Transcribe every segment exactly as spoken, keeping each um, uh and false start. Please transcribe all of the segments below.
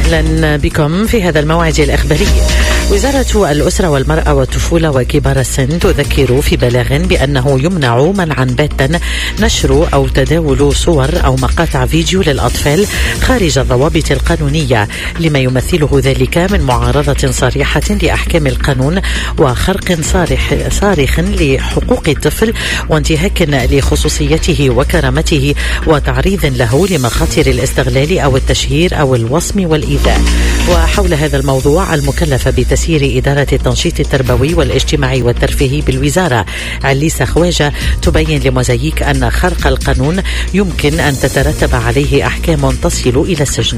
أهلا بكم في هذا الموعد الإخباري. وزارة الأسرة والمرأة والطفولة وكبار السن تذكر في بلاغ بأنه يمنع منعا باتا نشر أو تداول صور أو مقاطع فيديو للأطفال خارج الضوابط القانونية، لما يمثله ذلك من معارضة صريحة لأحكام القانون وخرق صارخ, صارخ لحقوق الطفل وانتهاك لخصوصيته وكرامته وتعريض له لمخاطر الاستغلال أو التشهير أو الوصم والإيذاء. وحول هذا الموضوع المكلفة بتسيير إدارة التنشيط التربوي والاجتماعي والترفيهي بالوزارة عليسة خواجة تبين لموزايك أن خرق القانون يمكن أن تترتب عليه أحكام تصل إلى السجن.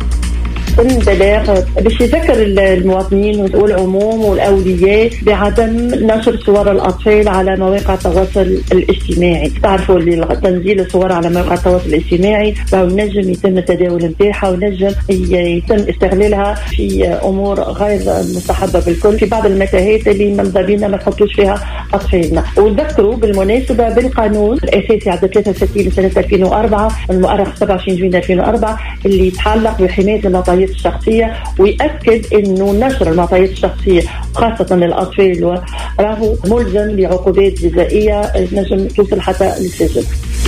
البلاغ باش يذكر المواطنين والعموم والأولياء بعدم نشر صور الأطفال على مواقع التواصل الاجتماعي. تعرفوا اللي تنزيل الصور على مواقع التواصل الاجتماعي نجم يتم التداول نتاعها ونجم يتم استغلالها في أمور غير مستحبة بالكل، في بعض المتاهات اللي ماذا بينا ما نحطوش فيها أطفالنا. وذكروا بالمناسبة بالقانون الأساسي عدد ثلاثة وستين لسنة ألفين وأربعة المؤرخ سبعة وعشرين جويلية ألفين وأربعة اللي يتعلق بحماية المعطيات الشخصية، ويأكد أنه نشر المعطيات الشخصية خاصة للأطفال راهو ملزم بعقوبات جزائية نجم توصل حتى للسجن.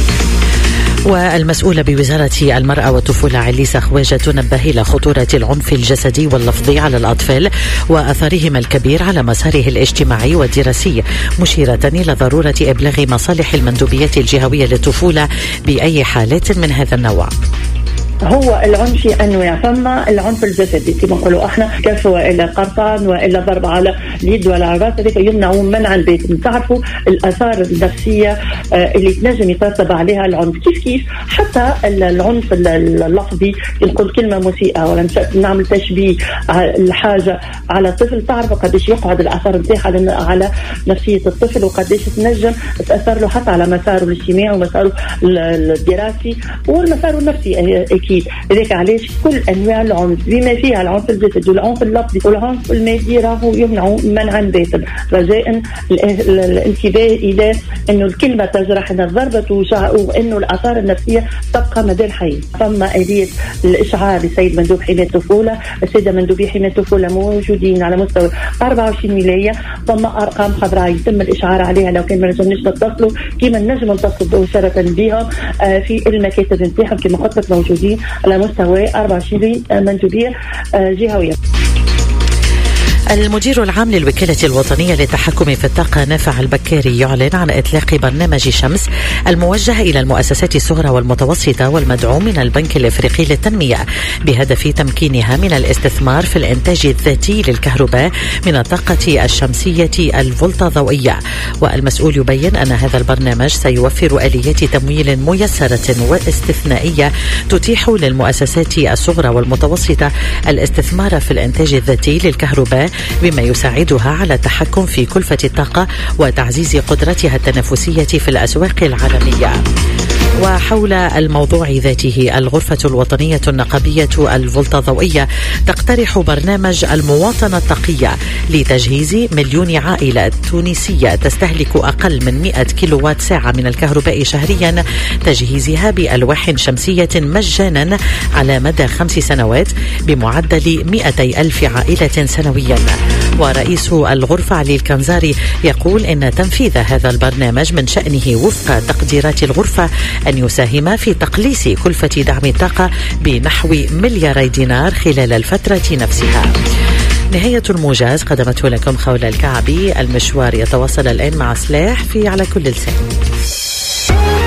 والمسؤولة بوزارة المرأة والطفولة عليسة خواجة تنبه إلى خطورة العنف الجسدي واللفظي على الأطفال وأثرهما الكبير على مساره الاجتماعي والدراسي، مشيرة إلى ضرورة إبلاغ مصالح المندوبيات الجهوية للطفولة بأي حالات من هذا النوع. هو العنف في أنواع، فما العنف الجسدي كما نقولوا احنا كف وإلا قرصان وإلا ضرب على اليد ولا على الراس، هذيك يمنعوا منعا باتا. تعرفوا الآثار النفسية اللي تنجم يترتب عليها العنف، كيف كيف حتى العنف اللفظي، نقول كلمة مسيئة ولا نعمل تشبيه الحاجة على الطفل، تعرفوا قديش يقعد الآثار نتاعها على نفسية الطفل وقديش تنجم تأثر له حتى على مساره الاجتماعي ومساره الدراسي والمسار النفسي أكيد. لذلك علاش كل أنواع العنف بما فيها العنف الجسدي والعنف اللفظي والعنف المادي راهو يمنعوا منعا باتا، رجاء الانتباه إلى أنه الكلمة تجرح، أن الضربة توجع، وأنه الآثار النفسية تبقى مدى الحياة. ثم آلية الإشعار للسيد مندوب حماية الطفولة، السيدة مندوبي حماية الطفولة موجودين على مستوى أربعة وعشرين ولاية، ثم أرقام خضراء يتم الإشعار عليها لو كان ما نجمناش نتصلوا كيما نجم نتصل مباشرة بهم في المكاتب نتاعهم كما قلت لك موجودين على مستوى أربعة وعشرين مندوبية جهوية. المدير العام للوكالة الوطنية للتحكم في الطاقة نافع البكاري يعلن عن إطلاق برنامج شمس الموجه إلى المؤسسات الصغرى والمتوسطة والمدعوم من البنك الإفريقي للتنمية بهدف تمكينها من الاستثمار في الإنتاج الذاتي للكهرباء من الطاقة الشمسية الفولتا ضوئية. والمسؤول يبين أن هذا البرنامج سيوفر آليات تمويل ميسرة واستثنائية تتيح للمؤسسات الصغرى والمتوسطة الاستثمار في الإنتاج الذاتي للكهرباء بما يساعدها على التحكم في كلفة الطاقة وتعزيز قدرتها التنافسية في الأسواق العالمية. وحول الموضوع ذاته، الغرفة الوطنية النقابية الفولتا ضوئية تقترح برنامج المواطنة الطاقية لتجهيز مليون عائلة تونسية تستهلك أقل من مئة كيلووات ساعة من الكهرباء شهريا، تجهيزها بألواح شمسية مجانا على مدى خمس سنوات بمعدل مئتي ألف عائلة سنويا. ورئيس الغرفة علي الكنزاري يقول إن تنفيذ هذا البرنامج من شأنه وفق تقديرات الغرفة أن يساهم في تقليص كلفة دعم الطاقة بنحو ملياري دينار خلال الفترة نفسها. نهاية الموجز قدمته لكم خولة الكعبي. المشوار يتواصل الآن مع سلاح في على كل لسان.